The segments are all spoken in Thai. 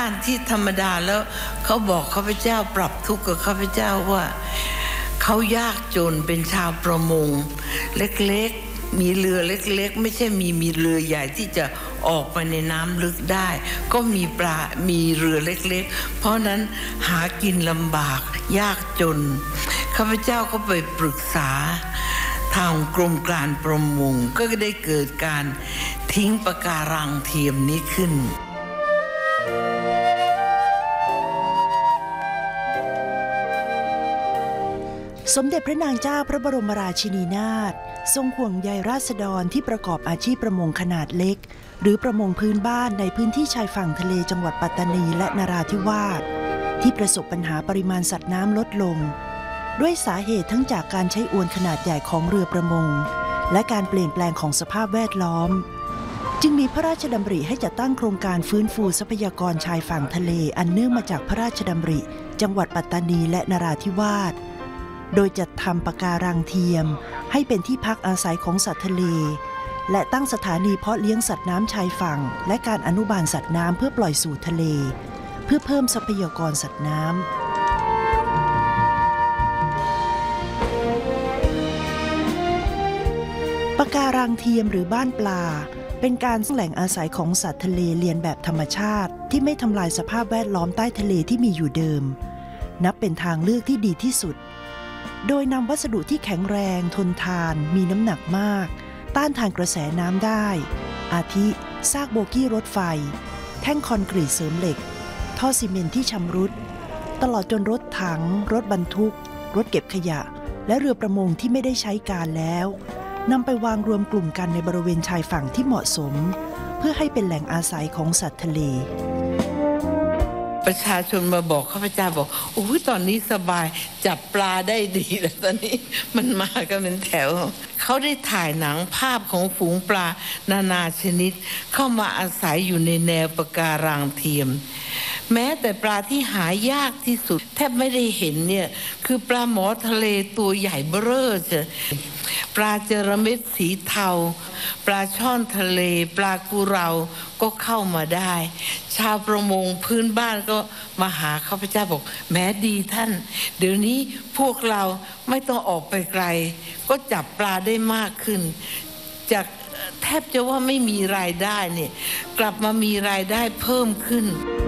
การที่ธรรมดาแล้วเขาบอกข้าพเจ้าปรับทุกข์กับข้าพเจ้าว่าเขายากจนเป็นชาวประมงเล็กๆมีเรือเล็กๆไม่ใช่มีเรือใหญ่ที่จะออกไปในน้ำลึกได้ก็มีปลามีเรือเล็กๆเพราะนั้นหากินลำบากยากจนข้าพเจ้าก็ไปปรึกษาทางกรมการประมงก็ได้เกิดการทิ้งปะการังเทียมนี้ขึ้นสมเด็จพระนางเจ้าพระบรมราชินีนาถทรงห่วงใยราษฎรที่ประกอบอาชีพประมงขนาดเล็กหรือประมงพื้นบ้านในพื้นที่ชายฝั่งทะเลจังหวัดปัตตานีและนราธิวาสที่ประสบปัญหาปริมาณสัตว์น้ำลดลงด้วยสาเหตุทั้งจากการใช้อวนขนาดใหญ่ของเรือประมงและการเปลี่ยนแปลงของสภาพแวดล้อมจึงมีพระราชดำริให้จัดตั้งโครงการฟื้นฟูทรัพยากรชายฝั่งทะเลอันเนื่องมาจากพระราชดำริจังหวัดปัตตานีและนราธิวาสโดยจัดทำปะการังเทียมให้เป็นที่พักอาศัยของสัตว์ทะเลและตั้งสถานีเพาะเลี้ยงสัตว์น้ำชายฝั่งและการอนุบาลสัตว์น้ำเพื่อปล่อยสู่ทะเลเพื่อเพิ่มทรัพยากรสัตว์น้ำปะการังเทียมหรือบ้านปลาเป็นการสร้างแหล่งอาศัยของสัตว์ทะเลเลียนแบบธรรมชาติที่ไม่ทำลายสภาพแวดล้อมใต้ทะเลที่มีอยู่เดิมนับเป็นทางเลือกที่ดีที่สุดโดยนำวัสดุที่แข็งแรงทนทานมีน้ำหนักมากต้านทานกระแสน้ำได้อาทิซากโบกี้รถไฟแท่งคอนกรีตเสริมเหล็กท่อซีเมนต์ที่ชำรุดตลอดจนรถถังรถบรรทุกรถเก็บขยะและเรือประมงที่ไม่ได้ใช้การแล้วนำไปวางรวมกลุ่มกันในบริเวณชายฝั่งที่เหมาะสมเพื่อให้เป็นแหล่งอาศัยของสัตว์ทะเลประชาชนมาบอกข้าพเจ้าบอกโอ้ยตอนนี้สบายจับปลาได้ดีแล้วตอนนี้มันมากันเป็นแถวเขาได้ถ่ายหนังภาพของฝูงปลานานาชนิดเข้ามาอาศัยอยู่ในแนวปะการังเทียมแม้แต่ปลาที่หายากที่สุดแทบไม่ได้เห็นเนี่ยคือปลาหมอทะเลตัวใหญ่เบ้อเร่อจ้ะปลาจระเม็ดสีเทาปลาช่อนทะเลปลากุเราก็เข้ามาได้ชาวประมงพื้นบ้านก็มาหาข้าพเจ้าบอกแม้ดีท่านเดี๋ยวนี้พวกเราไม่ต้องออกไปไกลก็จับปลาได้มากขึ้นจากแทบจะว่าไม่มีรายได้เนี่ยกลับมามีรายได้เพิ่มขึ้น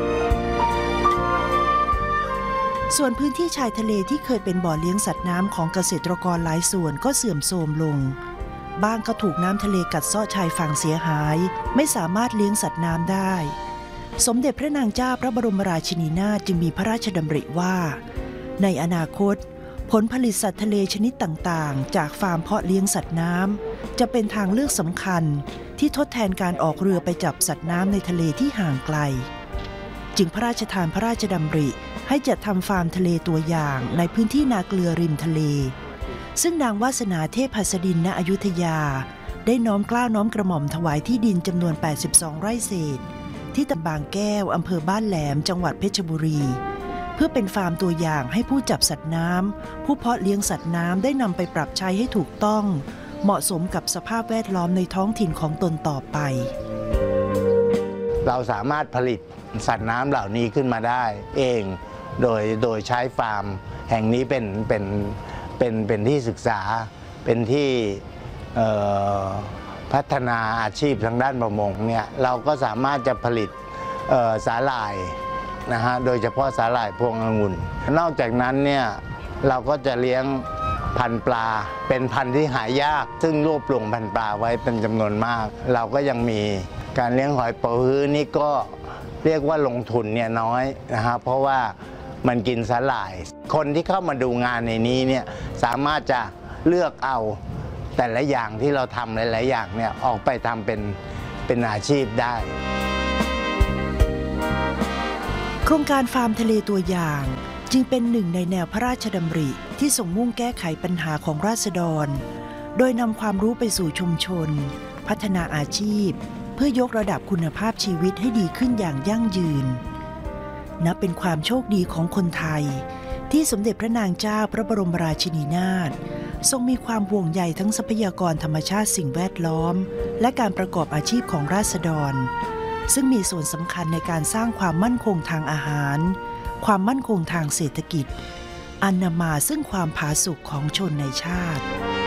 ส่วนพื้นที่ชายทะเลที่เคยเป็นบ่อเลี้ยงสัตว์น้ำของเกษตรกรหลายส่วนก็เสื่อมโทรมลงบ้างก็ถูกน้ำทะเลกัดเซาะชายฝั่งเสียหายไม่สามารถเลี้ยงสัตว์น้ำได้สมเด็จพระนางเจ้าพระบรมราชินีนาถจึงมีพระราชดำริว่าในอนาคตผลผลิตสัตว์ทะเลชนิดต่างๆจากฟาร์มเพาะเลี้ยงสัตว์น้ำจะเป็นทางเลือกสำคัญที่ทดแทนการออกเรือไปจับสัตว์น้ำในทะเลที่ห่างไกลจึงพระราชทานพระราชดำริให้จัดทำฟาร์มทะเลตัวอย่างในพื้นที่นาเกลือริมทะเลซึ่งนางวาสนาเทพหัสดินณอยุธยาได้น้อมเกล้าน้อมกระหม่อมถวายที่ดินจำนวน82ไร่เศษที่ตำบลบางแก้วอำเภอบ้านแหลมจังหวัดเพชรบุรีเพื่อเป็นฟาร์มตัวอย่างให้ผู้จับสัตว์น้ำผู้เพาะเลี้ยงสัตว์น้ำได้นำไปปรับใช้ให้ถูกต้องเหมาะสมกับสภาพแวดล้อมในท้องถิ่นของตนต่อไปเราสามารถผลิตสัตว์น้ำเหล่านี้ขึ้นมาได้เองโดยใช้ฟาร์มแห่งนี้เป็นที่ศึกษาเป็นที่พัฒนาอาชีพทางด้านประมงเนี่ยเราก็สามารถจะผลิตสาหร่ายนะฮะโดยเฉพาะสาหร่ายพวงองุ่นนอกจากนั้นเนี่ยเราก็จะเลี้ยงพันธุ์ปลาเป็นพันธุ์ที่หายากซึ่งรวบรวมพันธุ์ปลาไว้เป็นจำนวนมากเราก็ยังมีการเลี้ยงหอยเป๋าฮื้อนี่ก็เรียกว่าลงทุนเนี่ยน้อยนะฮะเพราะว่ามันกินสาหร่ายคนที่เข้ามาดูงานในนี้เนี่ยสามารถจะเลือกเอาแต่ละอย่างที่เราทำหลายๆอย่างเนี่ยออกไปทำเป็นอาชีพได้โครงการฟาร์มทะเลตัวอย่างจึงเป็นหนึ่งในแนวพระราชดำริที่ส่งมุ่งแก้ไขปัญหาของราษฎรโดยนำความรู้ไปสู่ชุมชนพัฒนาอาชีพเพื่อยกระดับคุณภาพชีวิตให้ดีขึ้นอย่างยั่งยืนนับเป็นความโชคดีของคนไทยที่สมเด็จพระนางเจ้าพระบรมราชินีนาถทรงมีความห่วงใยทั้งทรัพยากรธรรมชาติสิ่งแวดล้อมและการประกอบอาชีพของราษฎรซึ่งมีส่วนสำคัญในการสร้างความมั่นคงทางอาหารความมั่นคงทางเศรษฐกิจอันนำมาซึ่งความผาสุกของชนในชาติ